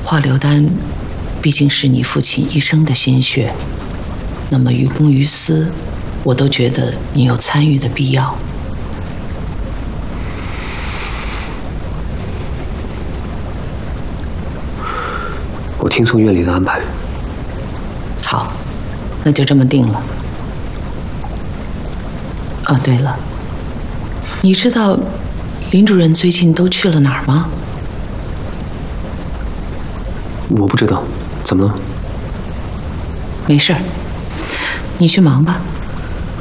化疗丹毕竟是你父亲一生的心血，那么于公于私，我都觉得你有参与的必要。 我听从院里的安排。 好，那就这么定了。哦，对了，你知道林主任最近都去了哪儿吗？ 我不知道，怎么了？ 没事儿，你去忙吧。